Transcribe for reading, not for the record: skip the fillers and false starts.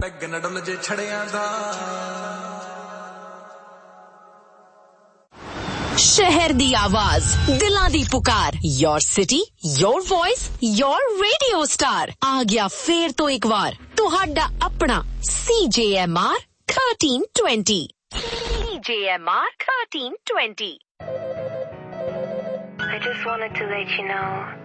ਲੱਗਣ ਡੁੱਲ ਜੇ ਛੜਿਆਂ ਦਾ शहर दी आवाज दिलां दी पुकार your city your voice your radio star आ गया फेर तो एक बार तुहाडा अपना CJMR 1320 CJMR 1320 I just wanted to let you know